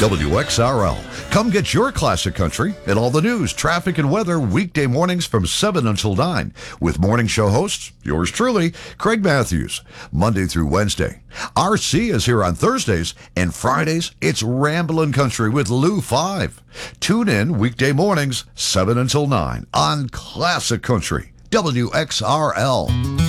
WXRL. Come get your classic country and all the news, traffic, and weather weekday mornings from 7 until 9 with morning show hosts, yours truly, Craig Matthews, Monday through Wednesday. RC is here on Thursdays, and Fridays, it's Ramblin' Country with Lou 5. Tune in weekday mornings, 7 until 9 on Classic Country, WXRL.